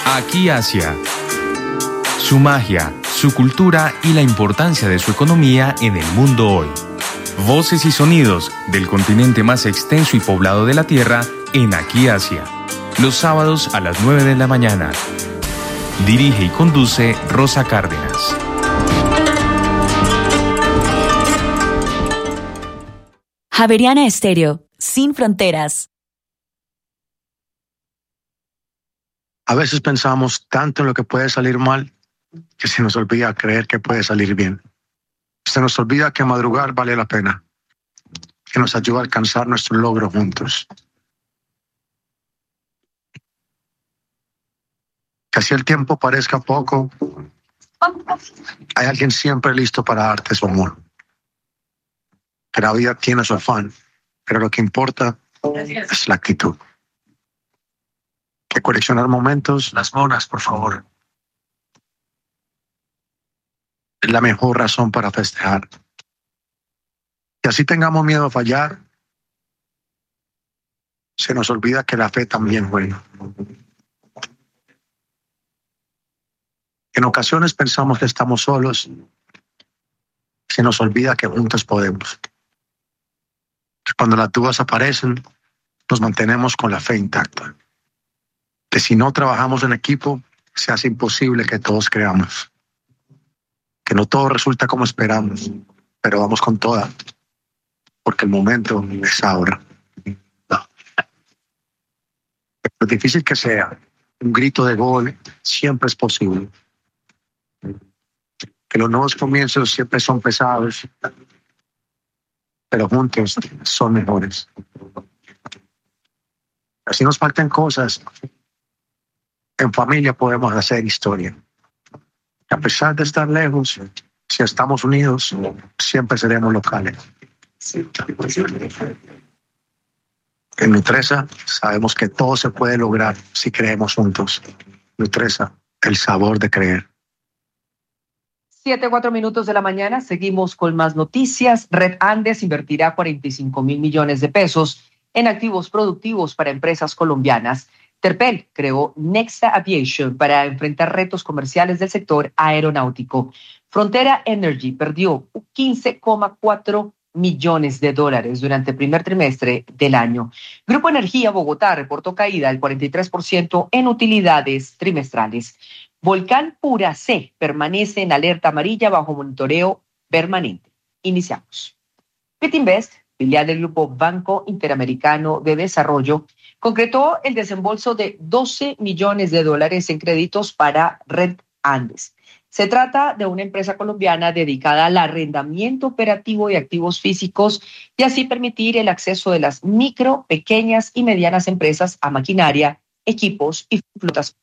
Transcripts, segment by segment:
Aquí Asia. Su magia, su cultura y la importancia de su economía en el mundo hoy. Voces y sonidos del continente más extenso y poblado de la Tierra en Aquí Asia. Los sábados a las 9 de la mañana. Dirige y conduce Rosa Cárdenas. Javeriana Estéreo, sin fronteras. A veces pensamos tanto en lo que puede salir mal que se nos olvida creer que puede salir bien. Se nos olvida que madrugar vale la pena, que nos ayuda a alcanzar nuestro logro juntos. Que así el tiempo parezca poco, hay alguien siempre listo para darte su amor. Que la vida tiene su afán, pero lo que importa es la actitud. Que coleccionar momentos, las monas, por favor, es la mejor razón para festejar. Que así tengamos miedo a fallar, se nos olvida que la fe también juega. En ocasiones pensamos que estamos solos, se nos olvida que juntos podemos. Que cuando las dudas aparecen, nos mantenemos con la fe intacta. Que si no trabajamos en equipo, se hace imposible que todos creamos. Que no todo resulta como esperamos, pero vamos con toda, porque el momento es ahora. Lo difícil que sea, un grito de gol siempre es posible. Que los nuevos comienzos siempre son pesados, pero juntos son mejores. Así nos faltan cosas, en familia podemos hacer historia. A pesar de estar lejos, si estamos unidos, siempre seremos locales. En Nutresa sabemos que todo se puede lograr si creemos juntos. Nutresa, el sabor de creer. 7:04 de la mañana, seguimos con más noticias. Red Andes invertirá 45.000 millones de pesos en activos productivos para empresas colombianas. Terpel creó Nexa Aviation para enfrentar retos comerciales del sector aeronáutico. Frontera Energy perdió 15,4 millones de dólares durante el primer trimestre del año. Grupo Energía Bogotá reportó caída del 43% en utilidades trimestrales. Volcán Puracé permanece en alerta amarilla bajo monitoreo permanente. Iniciamos. Fitinvest, filial del Grupo Banco Interamericano de Desarrollo, concretó el desembolso de 12 millones de dólares en créditos para Red Andes. Se trata de una empresa colombiana dedicada al arrendamiento operativo de activos físicos y así permitir el acceso de las micro, pequeñas y medianas empresas a maquinaria, equipos y flotas.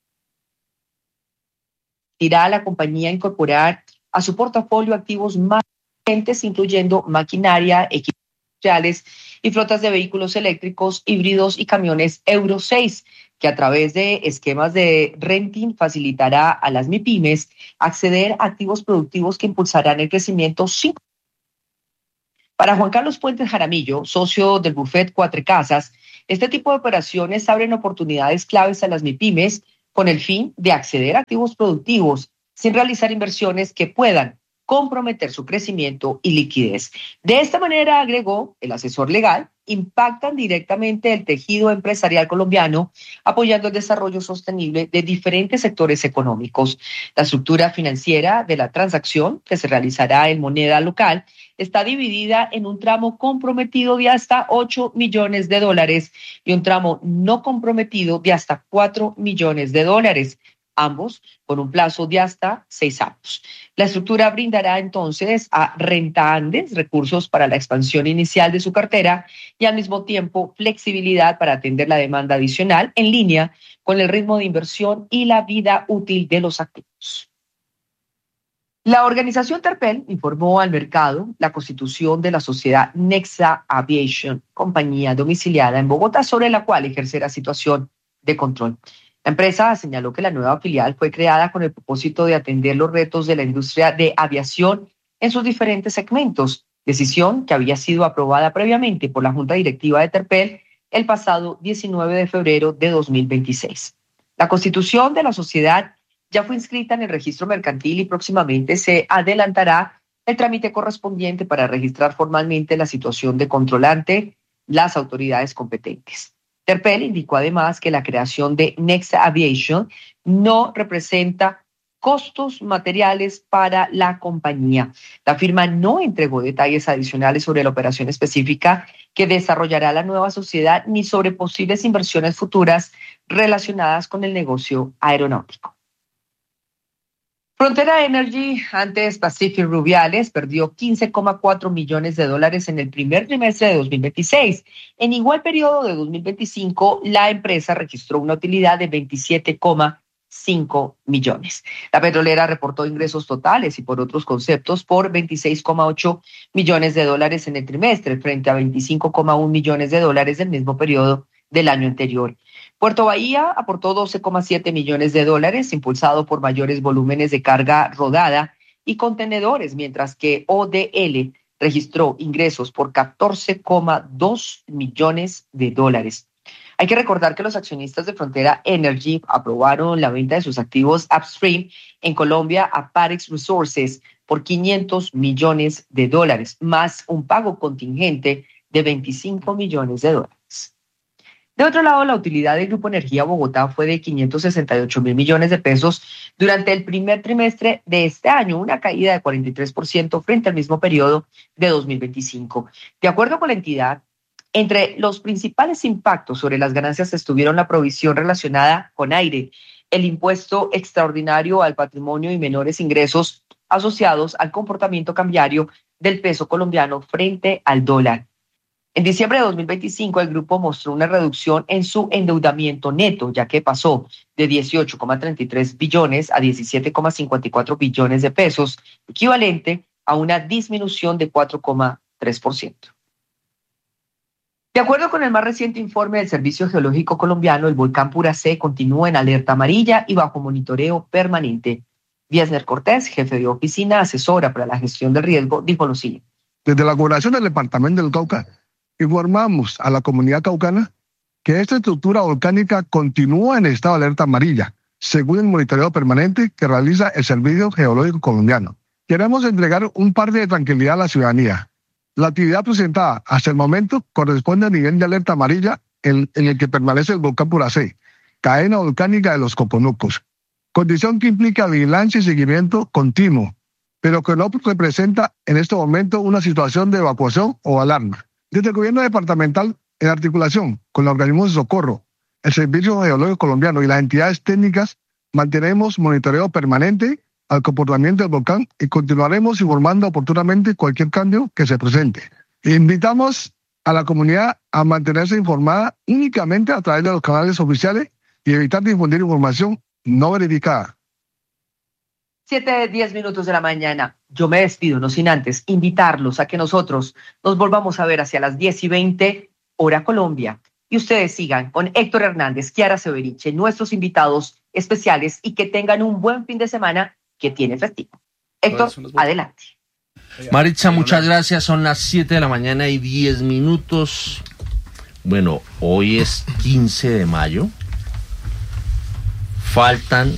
Irá a la compañía a incorporar a su portafolio activos más potentes, incluyendo maquinaria, equipos industriales y flotas de vehículos eléctricos, híbridos y camiones Euro 6, que a través de esquemas de renting facilitará a las MIPYMES acceder a activos productivos que impulsarán el crecimiento. Para Juan Carlos Puentes Jaramillo, socio del Buffet Cuatro Casas, este tipo de operaciones abren oportunidades claves a las MIPYMES con el fin de acceder a activos productivos sin realizar inversiones que puedan comprometer su crecimiento y liquidez. De esta manera, agregó el asesor legal, impactan directamente el tejido empresarial colombiano, apoyando el desarrollo sostenible de diferentes sectores económicos. La estructura financiera de la transacción, que se realizará en moneda local, está dividida en un tramo comprometido de hasta 8 millones de dólares y un tramo no comprometido de hasta 4 millones de dólares. Ambos con un plazo de hasta 6 años. La estructura brindará entonces a Renta Andes recursos para la expansión inicial de su cartera y al mismo tiempo flexibilidad para atender la demanda adicional en línea con el ritmo de inversión y la vida útil de los activos. La organización Terpel informó al mercado la constitución de la sociedad Nexa Aviation, compañía domiciliada en Bogotá, sobre la cual ejercerá situación de control. La empresa señaló que la nueva filial fue creada con el propósito de atender los retos de la industria de aviación en sus diferentes segmentos, decisión que había sido aprobada previamente por la Junta Directiva de Terpel el pasado 19 de febrero de 2026. La constitución de la sociedad ya fue inscrita en el registro mercantil y próximamente se adelantará el trámite correspondiente para registrar formalmente la situación de control ante las autoridades competentes. Terpel indicó además que la creación de Next Aviation no representa costos materiales para la compañía. La firma no entregó detalles adicionales sobre la operación específica que desarrollará la nueva sociedad ni sobre posibles inversiones futuras relacionadas con el negocio aeronáutico. Frontera Energy, antes Pacific Rubiales, perdió $15,4 millones en el primer trimestre de 2026. En igual periodo de 2025, la empresa registró una utilidad de 27,5 millones. La petrolera reportó ingresos totales y por otros conceptos por $26,8 millones en el trimestre, frente a $25,1 millones del mismo periodo del año anterior. Puerto Bahía aportó $12,7 millones, impulsado por mayores volúmenes de carga rodada y contenedores, mientras que ODL registró ingresos por $14,2 millones. Hay que recordar que los accionistas de Frontera Energy aprobaron la venta de sus activos upstream en Colombia a Parex Resources por $500 millones, más un pago contingente de $25 millones. De otro lado, la utilidad del Grupo Energía Bogotá fue de 568.000 millones de pesos durante el primer trimestre de este año, una caída de 43% frente al mismo periodo de 2025. De acuerdo con la entidad, entre los principales impactos sobre las ganancias estuvieron la provisión relacionada con aire, el impuesto extraordinario al patrimonio y menores ingresos asociados al comportamiento cambiario del peso colombiano frente al dólar. En diciembre de 2025, el grupo mostró una reducción en su endeudamiento neto, ya que pasó de 18,33 billones a 17,54 billones de pesos, equivalente a una disminución de 4,3%. De acuerdo con el más reciente informe del Servicio Geológico Colombiano, el volcán Puracé continúa en alerta amarilla y bajo monitoreo permanente. Viesner Cortés, jefe de oficina asesora para la gestión del riesgo, dijo lo siguiente. Desde la gobernación del departamento del Cauca, informamos a la comunidad caucana que esta estructura volcánica continúa en estado de alerta amarilla, según el monitoreo permanente que realiza el Servicio Geológico Colombiano. Queremos entregar un parte de tranquilidad a la ciudadanía. La actividad presentada hasta el momento corresponde al nivel de alerta amarilla en el que permanece el volcán Puracé, cadena volcánica de los Coconucos, condición que implica vigilancia y seguimiento continuo, pero que no representa en este momento una situación de evacuación o alarma. Desde el gobierno departamental, en articulación con los organismos de socorro, el Servicio Geológico Colombiano y las entidades técnicas, mantenemos monitoreo permanente al comportamiento del volcán y continuaremos informando oportunamente cualquier cambio que se presente. Invitamos a la comunidad a mantenerse informada únicamente a través de los canales oficiales y evitar difundir información no verificada. 7:10 de la mañana. Yo me despido, no sin antes invitarlos a que nosotros nos volvamos a ver hacia las 10:20, hora Colombia. Y ustedes sigan con Héctor Hernández, Kiara Severiche, nuestros invitados especiales, y que tengan un buen fin de semana que tiene festivo. Héctor, adelante. Maritza, muchas gracias. Son las 7 de la mañana y 10 minutos. Bueno, hoy es 15 de mayo. Faltan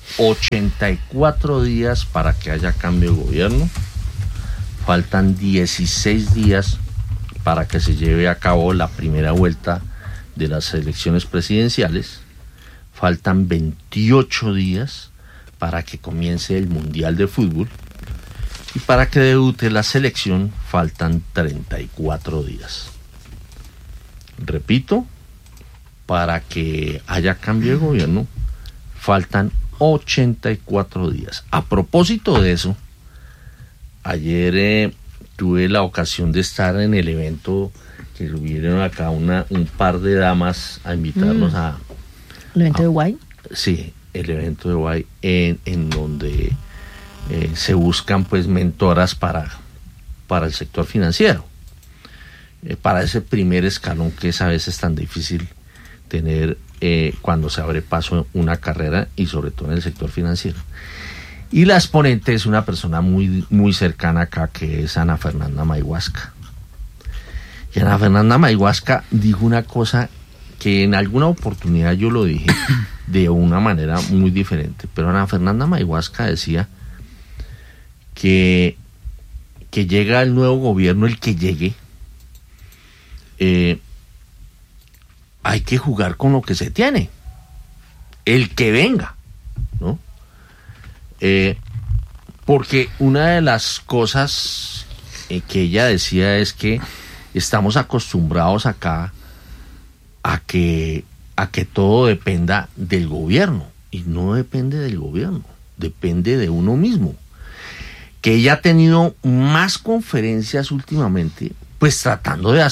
84 días para que haya cambio de gobierno. Faltan 16 días para que se lleve a cabo la primera vuelta de las elecciones presidenciales. Faltan 28 días para que comience el Mundial de Fútbol. Y para que debute la selección faltan 34 días. Repito, para que haya cambio de gobierno faltan 84 días. A propósito de eso, ayer tuve la ocasión de estar en el evento que subieron acá un par de damas a invitarnos a... ¿El evento de Guay? Sí, el evento de Guay, en donde se buscan pues mentoras para el sector financiero, para ese primer escalón que es a veces tan difícil tener cuando se abre paso una carrera y sobre todo en el sector financiero. Y la exponente es una persona muy, muy cercana acá, que es Ana Fernanda Mayhuasca. Y Ana Fernanda Mayhuasca dijo una cosa que en alguna oportunidad yo lo dije, de una manera muy diferente. Pero Ana Fernanda Mayhuasca decía que llega el nuevo gobierno, el que llegue, hay que jugar con lo que se tiene, el que venga, ¿no? Porque una de las cosas que ella decía es que estamos acostumbrados acá a que todo dependa del gobierno, y no depende del gobierno, depende de uno mismo. Que ella ha tenido más conferencias últimamente, pues tratando de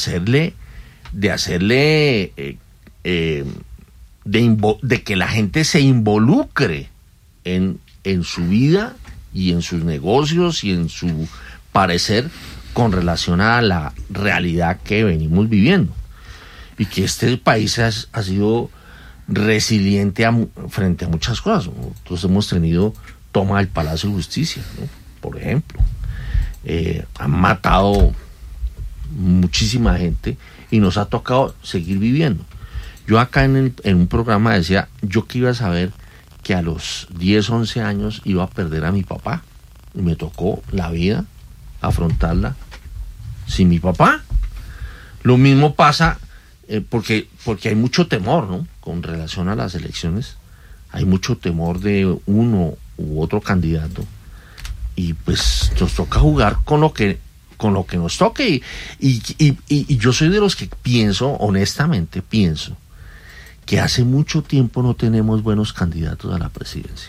que la gente se involucre en su vida y en sus negocios y en su parecer con relación a la realidad que venimos viviendo, y que este país ha sido resiliente frente a muchas cosas. Nosotros hemos tenido toma del Palacio de Justicia, ¿no? Por ejemplo, han matado muchísima gente y nos ha tocado seguir viviendo. Yo acá en un programa decía, yo que iba a saber que a los 10, 11 años iba a perder a mi papá, y me tocó la vida afrontarla sin mi papá. Lo mismo pasa porque hay mucho temor, ¿no? Con relación a las elecciones, hay mucho temor de uno u otro candidato, y pues nos toca jugar con lo que nos toque, y yo soy de los que honestamente pienso que hace mucho tiempo no tenemos buenos candidatos a la presidencia.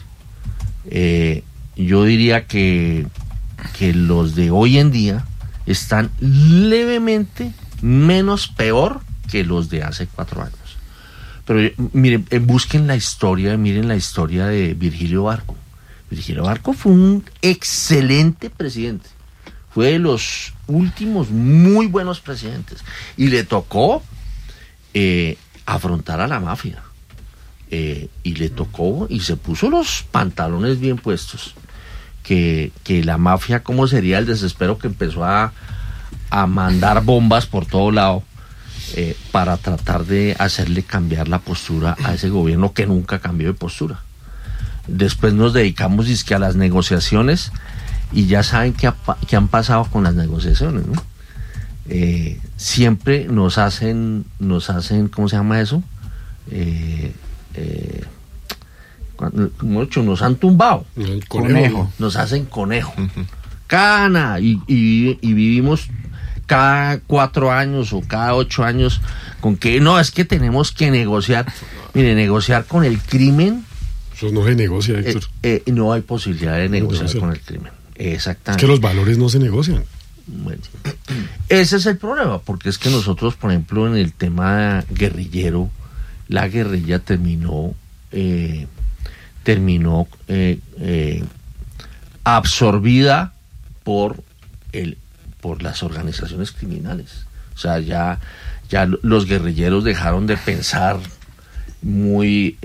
Yo diría que los de hoy en día están levemente menos peor que los de hace 4 años. Pero miren, miren la historia de Virgilio Barco. Virgilio Barco fue un excelente presidente, fue de los últimos muy buenos presidentes, y le tocó afrontar a la mafia, y le tocó, y se puso los pantalones bien puestos, que la mafia, ¿cómo sería el desespero que empezó a mandar bombas por todo lado, para tratar de hacerle cambiar la postura a ese gobierno que nunca cambió de postura? Después nos dedicamos a las negociaciones, y ya saben qué han pasado con las negociaciones, ¿no? Siempre nos hacen, ¿cómo se llama eso? Nos han tumbado. Conejo. Nos hacen conejo. Cana, y vivimos cada 4 años o cada 8 años con que no, es que tenemos que negociar. Mire, negociar con el crimen. Eso no se negocia, Héctor. No hay posibilidad de negociar con el crimen. Exactamente. Es que los valores no se negocian. Bueno, ese es el problema, porque es que nosotros, por ejemplo, en el tema guerrillero, la guerrilla terminó absorbida por las organizaciones criminales. O sea, ya los guerrilleros dejaron de pensar muy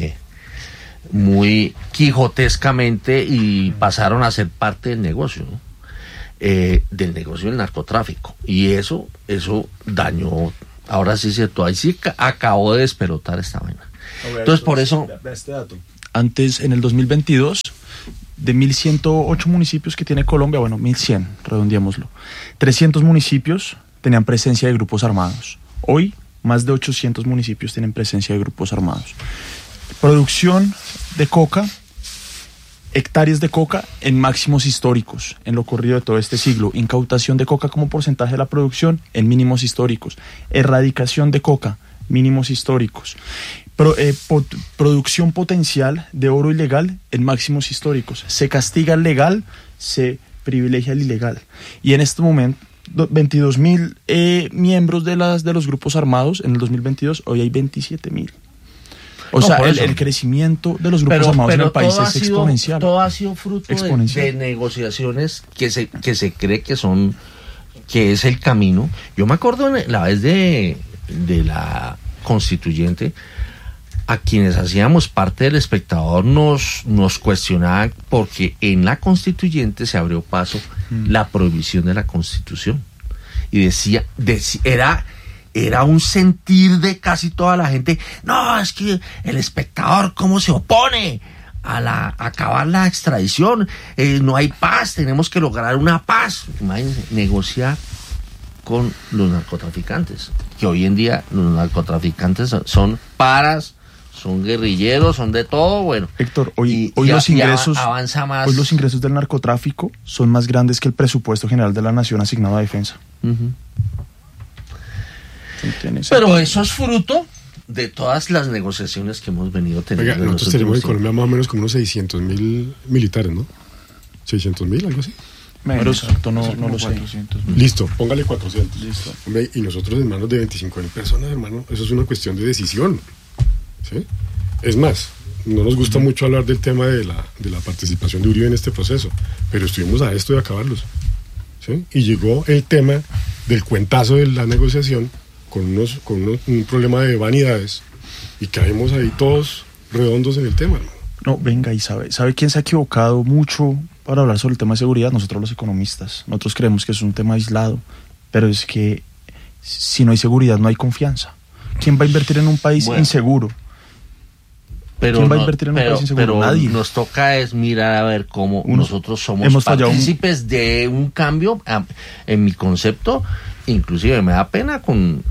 quijotescamente, y pasaron a ser parte del negocio, ¿no? Del negocio del narcotráfico, y eso dañó, ahora sí cierto, ahí sí acabó de despelotar esta vaina. Entonces, por eso, este dato. Antes, en el 2022, de 1.108 municipios que tiene Colombia, 1.100, redondeémoslo, 300 municipios tenían presencia de grupos armados. Hoy, más de 800 municipios tienen presencia de grupos armados. Producción de coca, hectáreas de coca en máximos históricos en lo corrido de todo este siglo. Incautación de coca como porcentaje de la producción en mínimos históricos. Erradicación de coca, mínimos históricos. Producción potencial de oro ilegal en máximos históricos. Se castiga el legal, se privilegia el ilegal. Y en este momento, 22.000 miembros de los grupos armados en el 2022, hoy hay 27.000. O sea, el crecimiento de los grupos armados en el país es exponencial. Todo ha sido fruto de negociaciones que se cree que es el camino. Yo me acuerdo la vez de la constituyente, a quienes hacíamos parte del espectador nos cuestionaban, porque en la constituyente se abrió paso la prohibición de la Constitución, y decía era era un sentir de casi toda la gente. No, es que el espectador, ¿cómo se opone a acabar la extradición? No hay paz, tenemos que lograr una paz. Imagínense, negociar con los narcotraficantes, que hoy en día los narcotraficantes son paras, son guerrilleros, son de todo, bueno. Héctor, hoy los ingresos avanza más. Hoy los ingresos del narcotráfico son más grandes que el presupuesto general de la nación asignado a defensa. Uh-huh. Pero eso es fruto de todas las negociaciones que hemos venido teniendo. Oiga, nosotros tenemos en Colombia más o menos como unos 600.000 militares, ¿no? 600.000, algo así. Pero exacto, no lo sé. Listo, póngale 400. Listo. Hombre, y nosotros en manos de 25.000 personas, hermano, eso es una cuestión de decisión. ¿Sí? Es más, no nos gusta mucho hablar del tema de la participación de Uribe en este proceso, pero estuvimos a esto de acabarlos. ¿Sí? Y llegó el tema del cuentazo de la negociación con un problema de vanidades y caemos ahí todos redondos en el tema, hermano. No, venga, y ¿sabe quién se ha equivocado mucho para hablar sobre el tema de seguridad? Nosotros los economistas. Nosotros creemos que es un tema aislado, pero es que si no hay seguridad no hay confianza. ¿Quién va a invertir en un país inseguro? ¿Quién va a invertir en un país inseguro? Pero nadie. Nos toca es mirar a ver cómo nosotros somos partícipes de un cambio. En mi concepto, inclusive me da pena con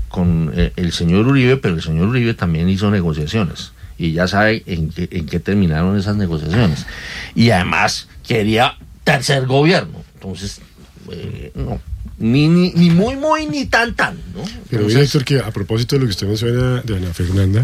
el señor Uribe, pero el señor Uribe también hizo negociaciones y ya sabe en qué terminaron esas negociaciones. Y además quería tercer gobierno. Entonces, no, ni muy ni tan, ¿no? Pero mira, Héctor, que a propósito de lo que usted menciona de Ana Fernanda,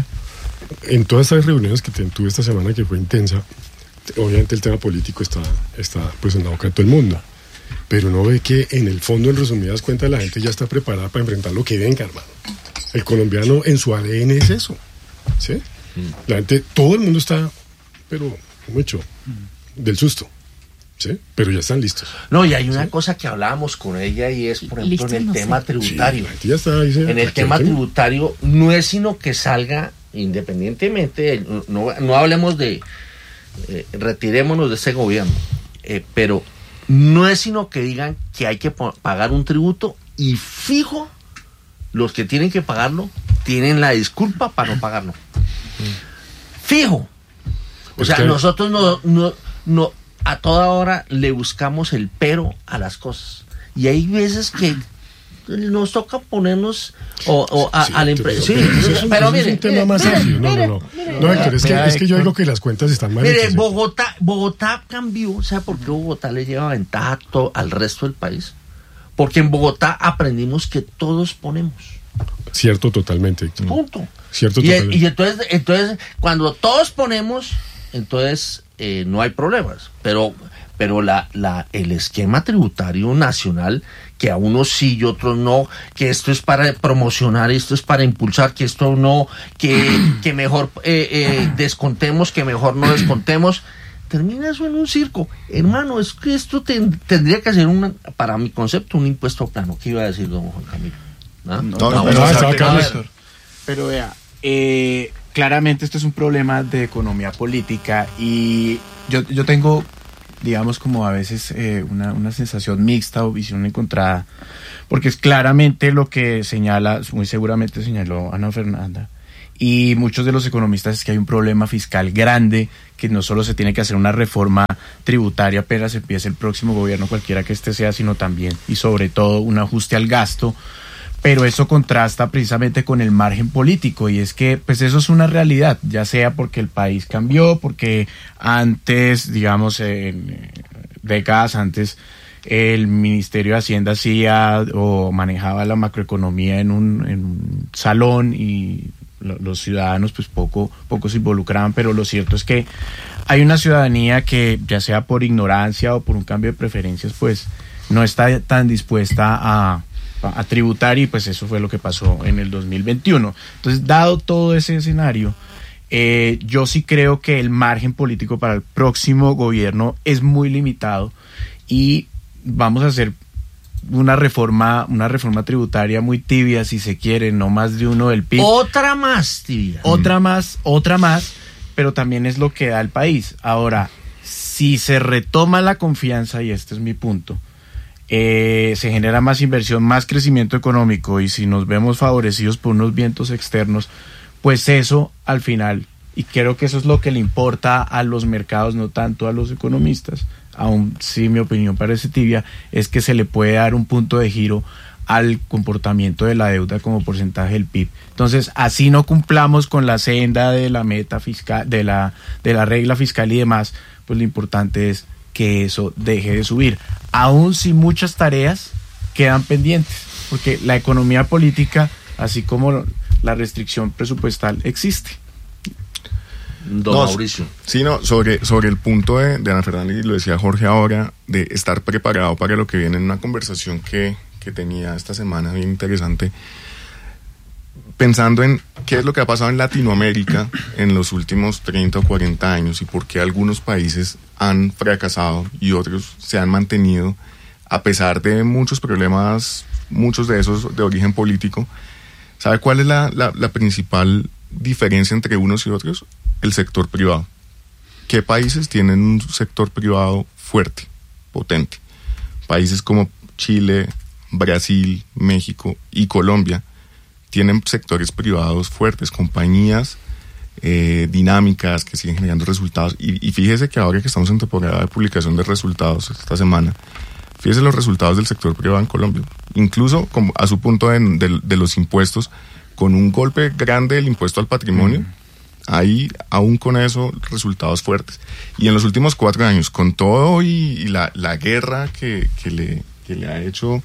en todas estas reuniones que tuve esta semana, que fue intensa, obviamente el tema político está pues en la boca de todo el mundo, pero uno ve que en el fondo, en resumidas cuentas, la gente ya está preparada para enfrentar lo que venga, hermano. El colombiano en su ADN es eso, ¿sí? La gente, todo el mundo está, pero mucho del susto, ¿sí? Pero ya están listos. No, y hay una cosa que hablábamos con ella y es, por ejemplo, en el tema tributario. Sí, ya está, en el tema tributario no es sino que salga independientemente, no hablemos de retirémonos de ese gobierno, pero no es sino que digan que hay que pagar un tributo y fijo, los que tienen que pagarlo tienen la disculpa para no pagarlo. Fijo. O sea, nosotros no a toda hora le buscamos el pero a las cosas. Y hay veces que nos toca ponernos a la empresa. Sí, pero mire, es un tema más amplio. No, Héctor, es que yo digo que las cuentas están mal. Mire, Bogotá cambió. ¿Sabe por qué Bogotá le lleva ventaja al resto del país? Porque en Bogotá aprendimos que todos ponemos. Cierto, totalmente, Héctor. Punto. Cierto, totalmente. Y entonces, cuando todos ponemos, entonces no hay problemas. Pero el esquema tributario nacional, que a unos sí y otros no, que esto es para promocionar, esto es para impulsar, que esto no, que mejor descontemos, que mejor no descontemos, termina eso en un circo. Hermano, es que esto tendría que ser, para mi concepto, un impuesto plano. ¿Qué iba a decir don Juan Camilo? Pero vea, claramente esto es un problema de economía política y yo tengo, digamos, como a veces una sensación mixta o visión encontrada, porque es claramente lo que muy seguramente señaló Ana Fernanda, y muchos de los economistas, es que hay un problema fiscal grande, que no solo se tiene que hacer una reforma tributaria apenas empiece el próximo gobierno, cualquiera que este sea, sino también y sobre todo un ajuste al gasto. Pero eso contrasta precisamente con el margen político, y es que pues eso es una realidad, ya sea porque el país cambió, porque antes, digamos, décadas antes, el Ministerio de Hacienda hacía o manejaba la macroeconomía en un salón y los ciudadanos pues poco se involucraban, pero lo cierto es que hay una ciudadanía que, ya sea por ignorancia o por un cambio de preferencias, pues no está tan dispuesta a tributar, y pues eso fue lo que pasó en el 2021. Entonces, dado todo ese escenario, yo sí creo que el margen político para el próximo gobierno es muy limitado y vamos a hacer una reforma tributaria muy tibia, si se quiere, no más de uno del PIB. Otra más tibia. Otra más, pero también es lo que da el país. Ahora, si se retoma la confianza, y este es mi punto, se genera más inversión, más crecimiento económico, y si nos vemos favorecidos por unos vientos externos, pues eso al final, y creo que eso es lo que le importa a los mercados, no tanto a los economistas, aun si mi opinión parece tibia, es que se le puede dar un punto de giro al comportamiento de la deuda como porcentaje del PIB. Entonces, así no cumplamos con la senda de la meta fiscal, de la regla fiscal y demás, pues lo importante es que eso deje de subir, aun si muchas tareas quedan pendientes, porque la economía política, así como la restricción presupuestal, existe. Mauricio. Sí, no, sobre el punto de Ana Fernanda, y lo decía Jorge ahora, de estar preparado para lo que viene, en una conversación que tenía esta semana bien interesante, pensando en qué es lo que ha pasado en Latinoamérica en los últimos 30 o 40 años y por qué algunos países han fracasado y otros se han mantenido a pesar de muchos problemas, muchos de esos de origen político. ¿Sabe cuál es la principal diferencia entre unos y otros? El sector privado. ¿Qué países tienen un sector privado fuerte, potente? Países como Chile, Brasil, México y Colombia tienen sectores privados fuertes, compañías dinámicas que siguen generando resultados. Y fíjese que ahora que estamos en temporada de publicación de resultados esta semana, fíjese los resultados del sector privado en Colombia, incluso como a su punto de los impuestos, con un golpe grande del impuesto al patrimonio. Ahí, aún con eso, resultados fuertes. Y en los últimos 4 años, con todo y la guerra que le ha hecho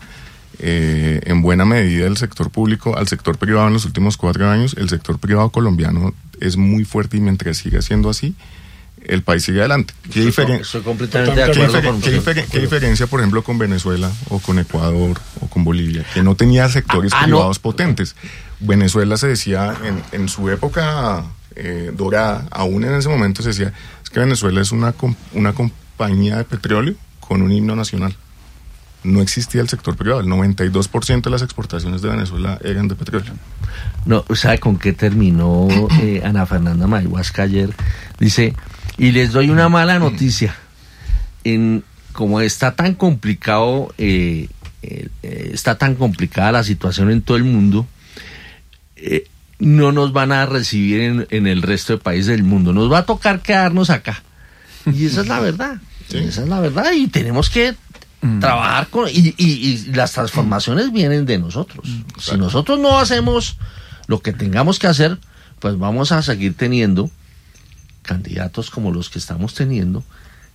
en buena medida el sector público al sector privado en los últimos 4 años, el sector privado colombiano es muy fuerte, y mientras siga siendo así, el país sigue adelante. Estoy completamente de acuerdo. ¿Qué diferencia, por ejemplo, con Venezuela o con Ecuador o con Bolivia, que no tenía sectores privados potentes? Venezuela se decía en su época dorada, aún en ese momento se decía, es que Venezuela es una compañía de petróleo con un himno nacional. No existía el sector privado, el 92% de las exportaciones de Venezuela eran de petróleo. No, ¿sabe con qué terminó Ana Fernanda Mayhuasca ayer? Dice, y les doy una mala noticia, como está tan complicado, está tan complicada la situación en todo el mundo, no nos van a recibir en el resto de países del mundo, nos va a tocar quedarnos acá. Y esa es la verdad, sí. Esa es la verdad, y tenemos que trabajar con y las transformaciones vienen de nosotros. Si nosotros no hacemos lo que tengamos que hacer, pues vamos a seguir teniendo candidatos como los que estamos teniendo,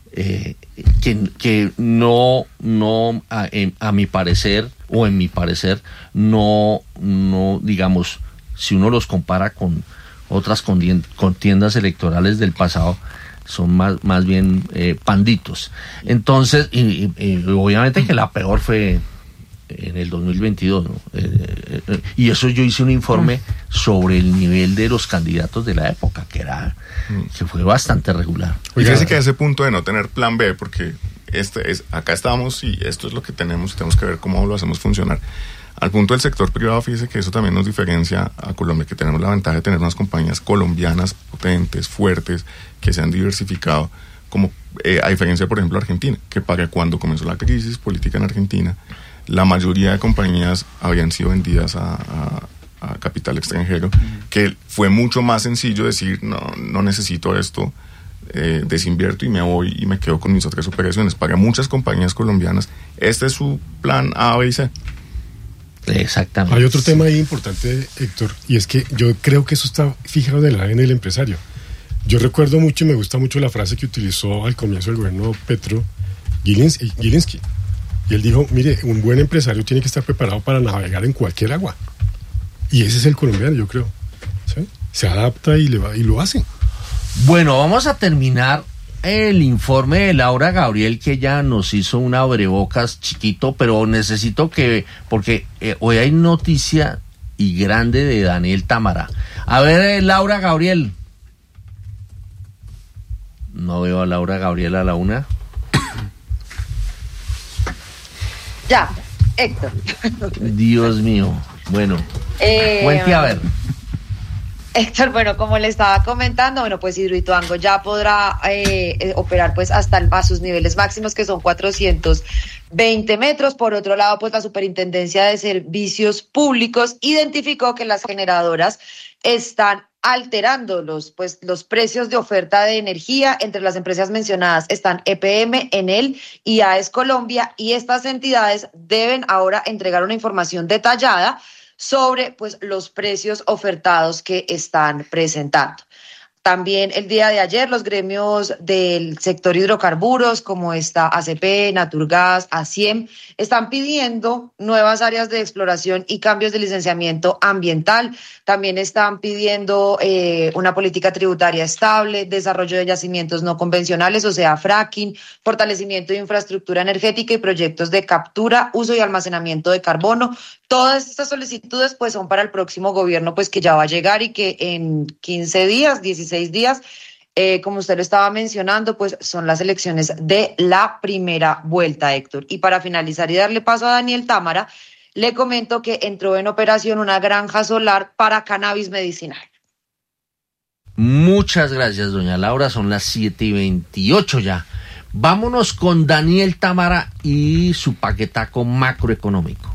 que no a mi parecer, o en mi parecer, no digamos, si uno los compara con otras contiendas electorales del pasado, son más bien panditos. Entonces, y obviamente que la peor fue en el 2022, ¿no? Y eso yo hice un informe sobre el nivel de los candidatos de la época, que fue bastante regular. Y fíjese que a ese punto de no tener plan B, porque acá estamos y esto es lo que tenemos y tenemos que ver cómo lo hacemos funcionar. Al punto del sector privado, fíjese que eso también nos diferencia a Colombia, que tenemos la ventaja de tener unas compañías colombianas potentes, fuertes, que se han diversificado, como a diferencia, por ejemplo, Argentina, que para cuando comenzó la crisis política en Argentina, la mayoría de compañías habían sido vendidas a capital extranjero, que fue mucho más sencillo decir, no necesito esto, desinvierto y me voy y me quedo con mis otras operaciones. Para muchas compañías colombianas, este es su plan A, B y C. Exactamente. Hay otro tema ahí importante, Héctor, y es que yo creo que eso está fijado en el empresario. Yo recuerdo mucho y me gusta mucho la frase que utilizó al comienzo del gobierno Petro, Gilinski. Y él dijo, mire, un buen empresario tiene que estar preparado para navegar en cualquier agua. Y ese es el colombiano, yo creo. ¿Sí? Se adapta y lo hace. Bueno, vamos a terminar el informe de Laura Gabriel, que ya nos hizo un abrebocas chiquito, pero necesito porque hoy hay noticia y grande de Daniel Támara. A ver, Laura Gabriel. No veo a Laura Gabriel a la una. Ya, Héctor. Dios mío. Bueno, cuente a ver. Héctor, bueno, como le estaba comentando, bueno, pues Hidroituango ya podrá operar pues hasta a sus niveles máximos, que son 420 metros. Por otro lado, pues la Superintendencia de Servicios Públicos identificó que las generadoras están alterando los precios de oferta de energía. Entre las empresas mencionadas están EPM, Enel y AES Colombia, y estas entidades deben ahora entregar una información detallada sobre pues los precios ofertados que están presentando. También el día de ayer los gremios del sector hidrocarburos, como está ACP, Naturgas, ASIEM, están pidiendo nuevas áreas de exploración y cambios de licenciamiento ambiental. También están pidiendo una política tributaria estable, desarrollo de yacimientos no convencionales, o sea, fracking, fortalecimiento de infraestructura energética y proyectos de captura, uso y almacenamiento de carbono. Todas estas solicitudes pues son para el próximo gobierno, pues que ya va a llegar, y que en 15 días, 16 días, como usted lo estaba mencionando, pues son las elecciones de la primera vuelta, Héctor. Y para finalizar y darle paso a Daniel Támara, le comento que entró en operación una granja solar para cannabis medicinal. Muchas gracias, doña Laura. Son las 7:28 ya. Vámonos con Daniel Támara y su paquetaco macroeconómico.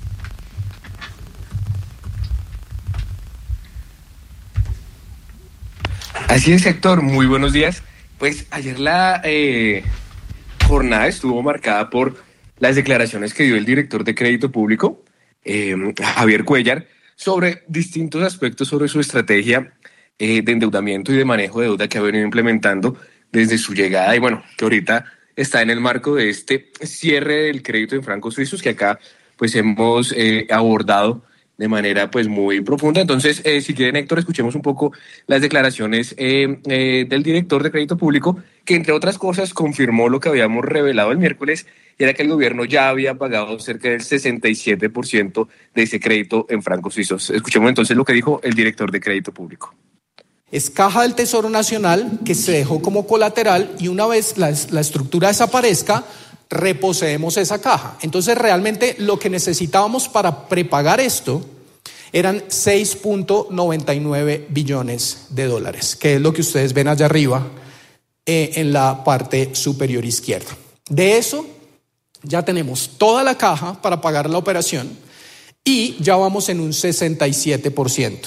Así es, Héctor, muy buenos días. Pues ayer la jornada estuvo marcada por las declaraciones que dio el director de Crédito Público, Javier Cuéllar, sobre distintos aspectos sobre su estrategia de endeudamiento y de manejo de deuda que ha venido implementando desde su llegada, y bueno, que ahorita está en el marco de este cierre del crédito en francos suizos que acá pues hemos abordado de manera pues muy profunda. Entonces, si quieren, Héctor, escuchemos un poco las declaraciones del director de Crédito Público, que entre otras cosas confirmó lo que habíamos revelado el miércoles, y era que el gobierno ya había pagado cerca del 67% de ese crédito en francos suizos. Escuchemos entonces lo que dijo el director de Crédito Público. Es caja del Tesoro Nacional que se dejó como colateral, y una vez la estructura desaparezca, reposeemos esa caja. Entonces realmente lo que necesitábamos para prepagar esto eran 6.99 billones de dólares, que es lo que ustedes ven allá arriba en la parte superior izquierda. De eso ya tenemos toda la caja para pagar la operación, y ya vamos en un 67%.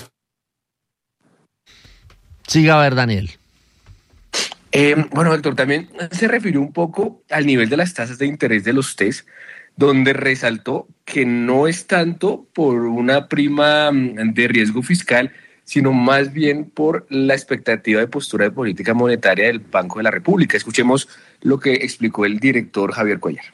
Siga a ver, Daniel. Bueno, doctor, también se refirió un poco al nivel de las tasas de interés de los TES, donde resaltó que no es tanto por una prima de riesgo fiscal, sino más bien por la expectativa de postura de política monetaria del Banco de la República. Escuchemos lo que explicó el director Javier Cuéllar.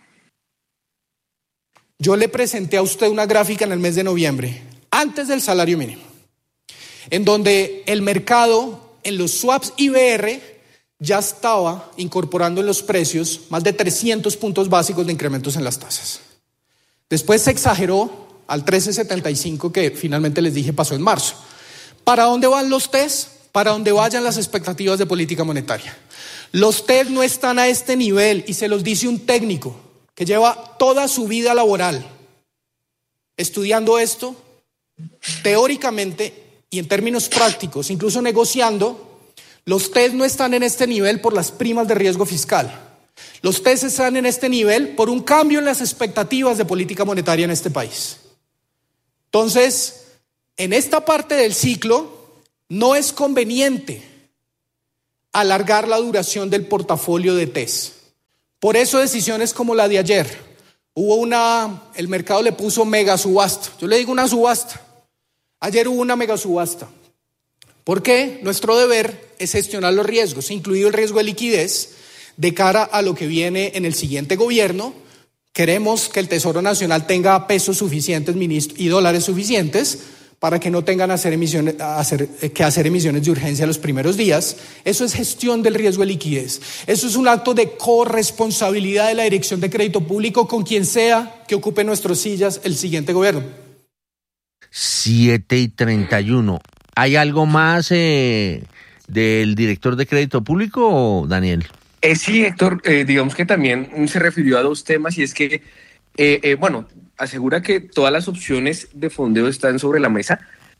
Yo le presenté a usted una gráfica en el mes de noviembre, antes del salario mínimo, en donde el mercado en los swaps IBR ya estaba incorporando en los precios más de 300 puntos básicos de incrementos en las tasas. Después se exageró al 13.75 que finalmente les dije pasó en marzo. ¿Para dónde van los TES? Para donde vayan las expectativas de política monetaria. Los TES no están a este nivel, y se los dice un técnico que lleva toda su vida laboral estudiando esto, teóricamente y en términos prácticos, incluso negociando. Los TES no están en este nivel por las primas de riesgo fiscal. Los TES están en este nivel por un cambio en las expectativas de política monetaria en este país. Entonces, en esta parte del ciclo no es conveniente alargar la duración del portafolio de TES. Por eso decisiones como la de ayer, el mercado le puso mega subasta. Yo le digo una subasta. Ayer hubo una mega subasta. Porque nuestro deber es gestionar los riesgos, incluido el riesgo de liquidez, de cara a lo que viene en el siguiente gobierno. Queremos que el Tesoro Nacional tenga pesos suficientes y dólares suficientes para que no tengan que hacer emisiones de urgencia los primeros días. Eso es gestión del riesgo de liquidez. Eso es un acto de corresponsabilidad de la Dirección de Crédito Público con quien sea que ocupe nuestras sillas el siguiente gobierno. 7:31. ¿Hay algo más del director de Crédito Público, Daniel? Sí, Héctor, digamos que también se refirió a dos temas, y es que, asegura que todas las opciones de fondeo están sobre la mesa,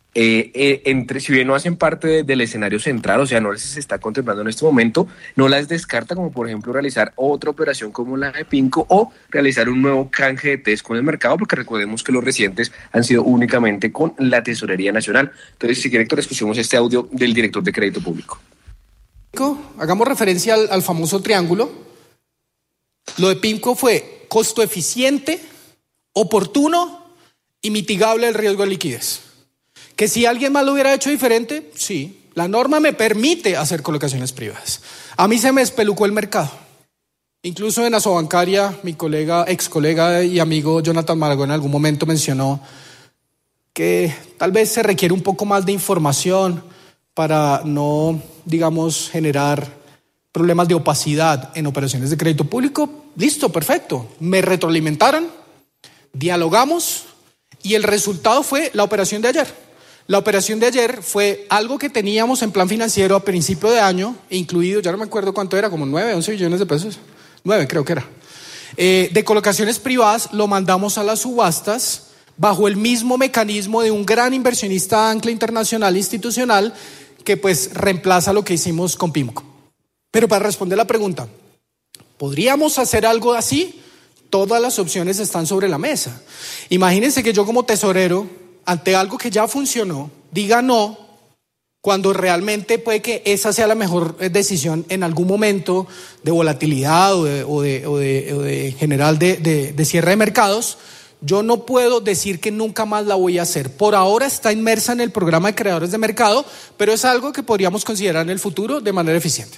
si bien no hacen parte del escenario central, o sea, no se está contemplando en este momento, no las descarta, como por ejemplo realizar otra operación como la de PIMCO o realizar un nuevo canje de test con el mercado, porque recordemos que los recientes han sido únicamente con la Tesorería Nacional. Entonces, si quiere, Héctor, escuchemos este audio del director de Crédito Público. Hagamos referencia al famoso triángulo. Lo de PIMCO fue costo eficiente, oportuno y mitigable el riesgo de liquidez. Que si alguien más lo hubiera hecho diferente, sí, la norma me permite hacer colocaciones privadas. A mí se me espelucó el mercado. Incluso en Asobancaria, mi ex colega y amigo Jonathan Maragón en algún momento mencionó que tal vez se requiere un poco más de información para no, digamos, generar problemas de opacidad en operaciones de crédito público. Listo, perfecto. Me retroalimentaron, dialogamos y el resultado fue la operación de ayer. La operación de ayer fue algo que teníamos en plan financiero a principio de año, incluido, ya no me acuerdo cuánto era, como 9, 11 billones de pesos. 9 creo que era. De colocaciones privadas lo mandamos a las subastas bajo el mismo mecanismo de un gran inversionista ancla internacional institucional que pues reemplaza lo que hicimos con PIMCO. Pero para responder la pregunta, ¿podríamos hacer algo así? Todas las opciones están sobre la mesa. Imagínense que yo como tesorero, ante algo que ya funcionó, diga no, cuando realmente puede que esa sea la mejor decisión en algún momento de volatilidad o de general de cierre de mercados. Yo no puedo decir que nunca más la voy a hacer. Por ahora está inmersa en el programa de creadores de mercado, pero es algo que podríamos considerar en el futuro de manera eficiente.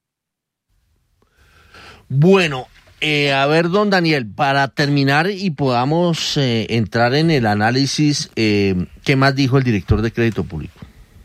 Bueno, a ver, don Daniel, para terminar y podamos entrar en el análisis, ¿qué más dijo el director de Crédito Público?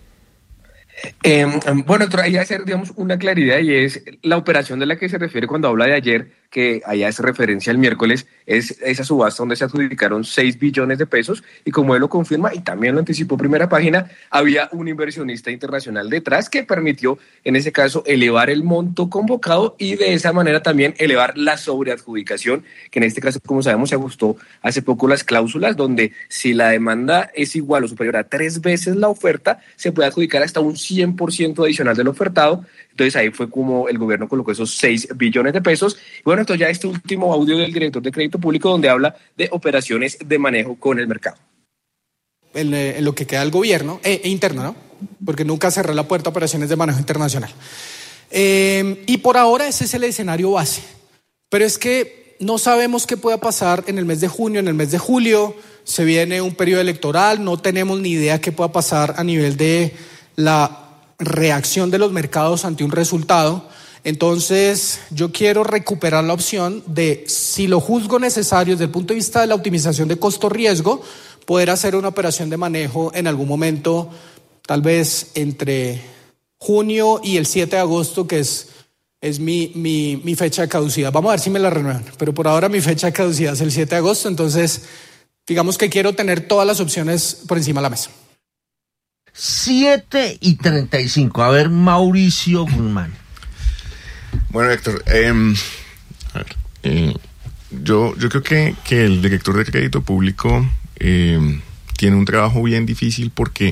Bueno, hay que hacer, digamos, una claridad, y es la operación de la que se refiere cuando habla de ayer, que allá hace referencia el miércoles, es esa subasta donde se adjudicaron 6 billones de pesos, y como él lo confirma y también lo anticipó Primera Página, había un inversionista internacional detrás que permitió en ese caso elevar el monto convocado y de esa manera también elevar la sobreadjudicación, que en este caso, como sabemos, se ajustó hace poco las cláusulas donde si la demanda es igual o superior a 3 veces la oferta, se puede adjudicar hasta un 100% adicional del ofertado. Entonces ahí fue como el gobierno colocó esos 6 billones de pesos. Y bueno, entonces ya este último audio del director de Crédito Público donde habla de operaciones de manejo con el mercado. En lo que queda del gobierno, interno, ¿no? Porque nunca cerró la puerta a operaciones de manejo internacional. Y por ahora ese es el escenario base. Pero es que no sabemos qué pueda pasar en el mes de junio, en el mes de julio. Se viene un periodo electoral, no tenemos ni idea qué pueda pasar a nivel de la reacción de los mercados ante un resultado. Entonces yo quiero recuperar la opción de, si lo juzgo necesario desde el punto de vista de la optimización de costo-riesgo, poder hacer una operación de manejo en algún momento, tal vez entre junio y el 7 de agosto, que es mi fecha de caducidad. Vamos a ver si me la renuevan, pero por ahora mi fecha de caducidad es el 7 de agosto, entonces digamos que quiero tener todas las opciones por encima de la mesa. 7:35. A ver, Mauricio Guzmán. Bueno, Héctor, yo creo que el director de Crédito Público tiene un trabajo bien difícil porque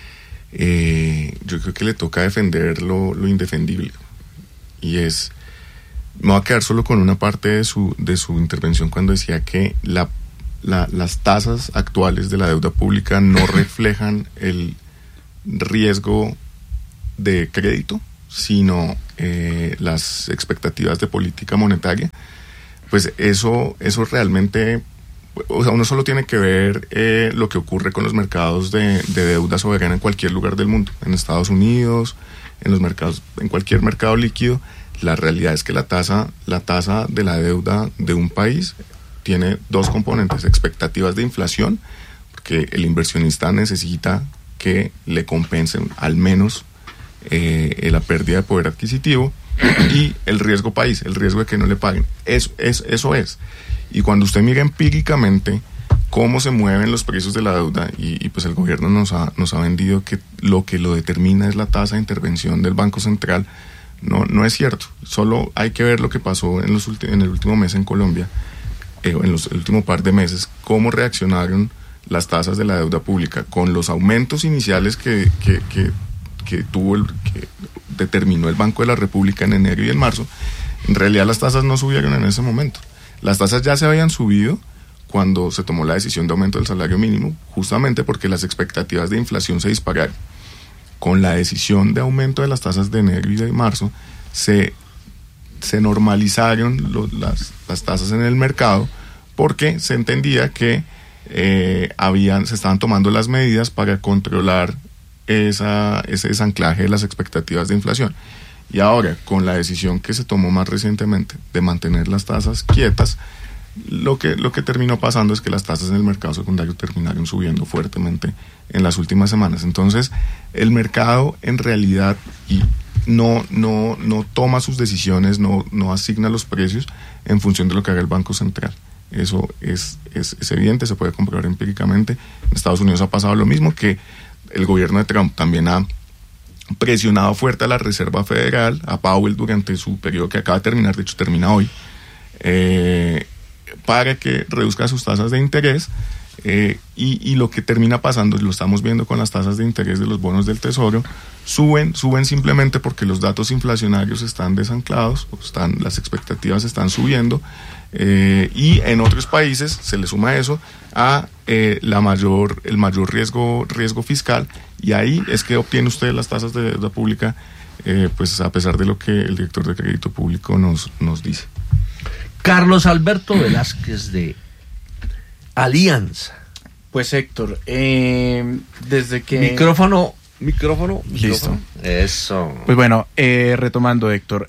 yo creo que le toca defender lo indefendible. Y me voy a quedar solo con una parte de su intervención cuando decía que las tasas actuales de la deuda pública no reflejan el riesgo de crédito, sino las expectativas de política monetaria. Pues eso realmente, o sea, uno solo tiene que ver lo que ocurre con los mercados de deuda soberana en cualquier lugar del mundo, en Estados Unidos, en cualquier mercado líquido. La realidad es que la tasa de la deuda de un país tiene dos componentes: expectativas de inflación, porque el inversionista necesita que le compensen al menos la pérdida de poder adquisitivo, y el riesgo país, el riesgo de que no le paguen. Eso es. Y cuando usted mira empíricamente cómo se mueven los precios de la deuda, y pues el gobierno nos ha vendido que lo determina es la tasa de intervención del Banco Central, no es cierto. Solo hay que ver lo que pasó en el último mes en Colombia, en los últimos par de meses, cómo reaccionaron las tasas de la deuda pública con los aumentos iniciales que determinó el Banco de la República en enero y en marzo, en realidad las tasas no subieron en ese momento. Las tasas ya se habían subido cuando se tomó la decisión de aumento del salario mínimo, justamente porque las expectativas de inflación se dispararon. Con la decisión de aumento de las tasas de enero y de marzo, se normalizaron las tasas en el mercado, porque se entendía que se estaban tomando las medidas para controlar ese desanclaje de las expectativas de inflación. Y ahora, con la decisión que se tomó más recientemente de mantener las tasas quietas, lo que terminó pasando es que las tasas en el mercado secundario terminaron subiendo fuertemente en las últimas semanas. Entonces, el mercado en realidad no toma sus decisiones, no asigna los precios en función de lo que haga el Banco Central. Eso es evidente, se puede comprobar empíricamente. En Estados Unidos ha pasado lo mismo, que el gobierno de Trump también ha presionado fuerte a la Reserva Federal, a Powell, durante su periodo que acaba de terminar, de hecho termina hoy, para que reduzca sus tasas de interés, y lo que termina pasando, y lo estamos viendo con las tasas de interés de los bonos del Tesoro, suben simplemente porque los datos inflacionarios están desanclados, las expectativas están subiendo, y en otros países se le suma eso a el mayor riesgo fiscal, y ahí es que obtiene usted las tasas de deuda pública, pues a pesar de lo que el director de crédito público nos dice. Carlos Alberto Velázquez, de Alianza. Pues Héctor, desde que... Micrófono. Listo. Eso. Pues bueno, retomando, Héctor,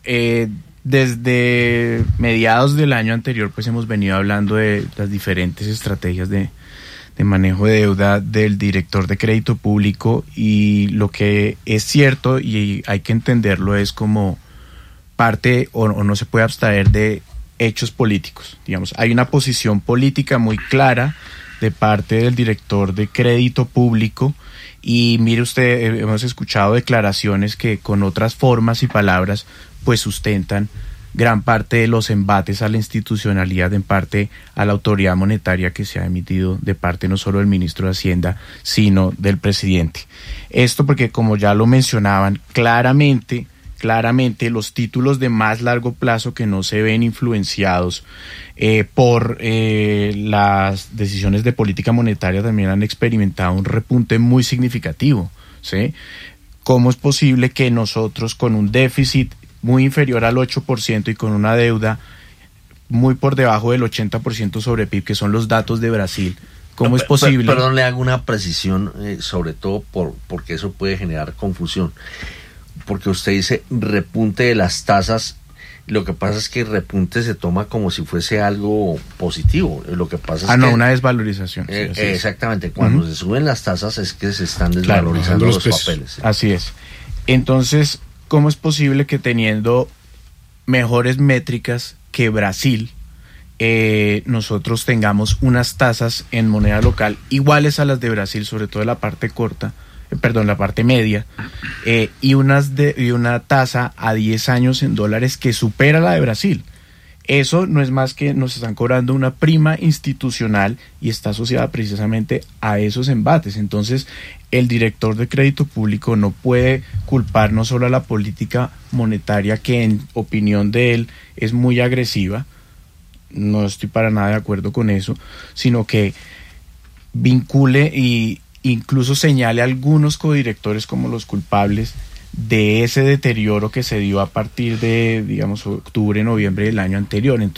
desde mediados del año anterior pues hemos venido hablando de las diferentes estrategias de manejo de deuda del director de crédito público, y lo que es cierto y hay que entenderlo es como parte, o no se puede abstraer de hechos políticos. Digamos, hay una posición política muy clara de parte del director de crédito público, y mire usted, hemos escuchado declaraciones que con otras formas y palabras pues sustentan gran parte de los embates a la institucionalidad, en parte a la autoridad monetaria que se ha emitido de parte no solo del ministro de Hacienda, sino del presidente. Esto porque, como ya lo mencionaban, claramente los títulos de más largo plazo que no se ven influenciados por las decisiones de política monetaria también han experimentado un repunte muy significativo, ¿sí? ¿Cómo es posible que nosotros, con un déficit muy inferior al 8% y con una deuda muy por debajo del 80% sobre PIB, que son los datos de Brasil, ¿cómo es posible? Perdón, le hago una precisión, sobre todo porque eso puede generar confusión. Porque usted dice repunte de las tasas, lo que pasa es que el repunte se toma como si fuese algo positivo. Lo que pasa es una desvalorización. Sí, exactamente, cuando se suben las tasas es que se están desvalorizando los papeles. ¿Sí? Así es. Entonces, ¿cómo es posible que teniendo mejores métricas que Brasil, nosotros tengamos unas tasas en moneda local iguales a las de Brasil, sobre todo la parte la parte media, y una tasa a 10 años en dólares que supera la de Brasil? Eso no es más que nos están cobrando una prima institucional y está asociada precisamente a esos embates. Entonces, el director de crédito público no puede culpar no solo a la política monetaria, que en opinión de él es muy agresiva, no estoy para nada de acuerdo con eso, sino que vincule y incluso señale a algunos codirectores como los culpables de ese deterioro que se dio a partir de, digamos, octubre, noviembre del año anterior. Entonces,